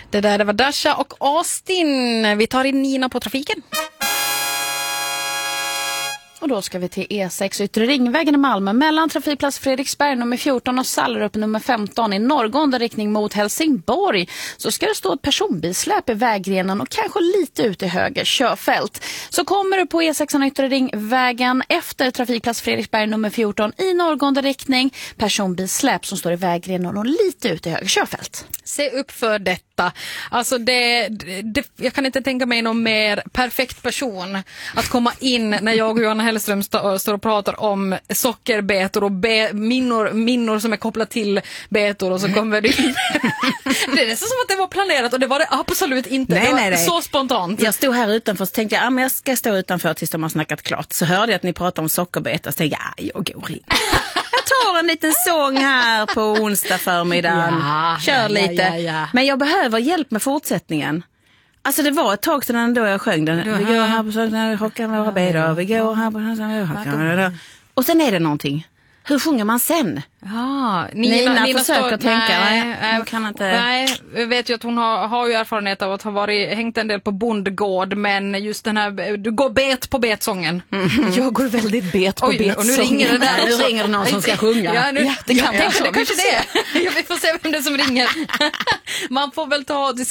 Det var Dasha och Austin. Vi tar in Nina på trafiken. Och då ska vi till E6 Yttre Ringvägen i Malmö mellan trafikplats Fredriksberg nummer 14 och Sallerup nummer 15 i norrgående riktning mot Helsingborg. Så ska det stå ett personbilsläp i vägrenen och kanske lite ut i höger körfält. Så kommer du på E6 Yttre Ringvägen efter trafikplats Fredriksberg nummer 14 i norrgående riktning. Personbilsläp som står i vägrenen och lite ut i höger körfält. Se upp för detta. Alltså jag kan inte tänka mig någon mer perfekt person att komma in när jag och Johanna Hellström står och pratar om sockerbetor och minnor som är kopplat till betor och så kommer det in. Det är nästan som att det var planerat och det var det absolut inte. Nej. Så spontant. Jag stod här utanför så tänkte jag men jag ska stå utanför tills de har snackat klart. Så hörde jag att ni pratade om sockerbetor så tänkte jag går in. Jag tar en liten sång här på onsdag förmiddagen. Kör lite. Ja. Men jag behöver hjälp med fortsättningen. Alltså det var ett tag sedan då jag sjöng den. Vi går här på sången, hockan våra bedar. Vi går här på sången. Och sen är det någonting. Hur sjunger man sen? Ja, Nina försöker tänka. Nej, kan inte. Nej, jag vet ju att hon har ju erfarenhet av att ha hängt en del på bondgård, men just den här, du går bet på betsången. Jag går väldigt bet på betsången. Och nu ringer det där. Nu ringer det någon som ska sjunga. Ja, det kanske det. Vi får se vem det är som ringer. Man får väl